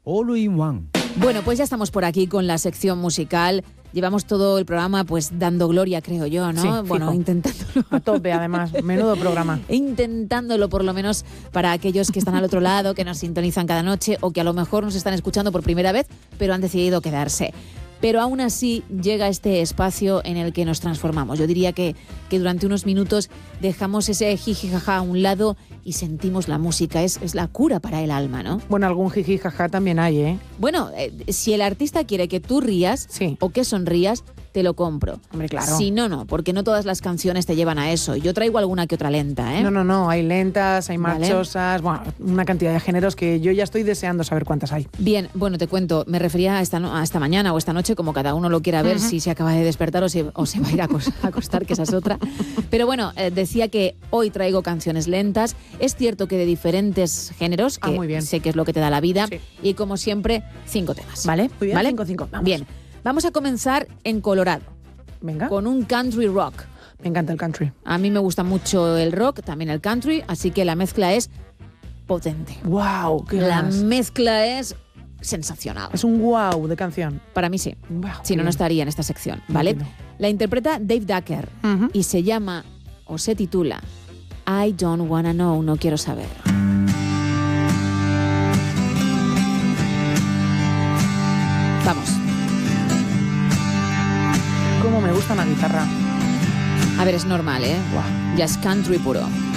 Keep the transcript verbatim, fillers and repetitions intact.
All in One. Bueno, pues ya estamos por aquí con la sección musical. Llevamos todo el programa pues dando gloria, creo yo, ¿no? Sí, bueno, fijo. intentándolo. A tope, además. Menudo programa. Intentándolo, por lo menos, para aquellos que están al otro lado, que nos sintonizan cada noche o que a lo mejor nos están escuchando por primera vez, pero han decidido quedarse. Pero aún así llega este espacio en el que nos transformamos. Yo diría que, que durante unos minutos dejamos ese jijijaja a un lado y sentimos la música. Es, es la cura para el alma, ¿no? Bueno, algún jiji jaja también hay, ¿eh? Bueno, eh, si el artista quiere que tú rías Sí. o que sonrías, te lo compro. Hombre, claro. Si no, no, porque no todas las canciones te llevan a eso. Yo traigo alguna que otra lenta, ¿eh? No, no, no. Hay lentas, hay Vale. marchosas, bueno, una cantidad de géneros que yo ya estoy deseando saber cuántas hay. Bien, bueno, te cuento, me refería a esta, no- a esta mañana o esta noche, como cada uno lo quiera ver, Ujú. si se acaba de despertar o se, o se va a ir a acos- a acostar, que esa es otra. Pero bueno, eh, decía que hoy traigo canciones lentas. Es cierto que de diferentes géneros, Ah, que muy bien. sé que es lo que te da la vida. Sí. Y como siempre, cinco temas. ¿Vale? Muy bien. ¿Vale? Cinco, cinco. Vamos. Bien, vamos a comenzar en Colorado, Venga. con un country rock. Me encanta el country. A mí me gusta mucho el rock, también el country, así que la mezcla es potente. ¡Wow! ¡Qué La ganas! mezcla es sensacional. Es un wow de canción. Para mí sí. Wow, Si no, qué no estaría en esta sección, ¿vale? Entiendo. La interpreta Dave Ducker Ujú. y se llama, o se titula, I Don't Wanna Know, no quiero saber. Vamos, Cómo me gusta una guitarra. a ver, es normal, ¿eh? Guau. Ya es country puro.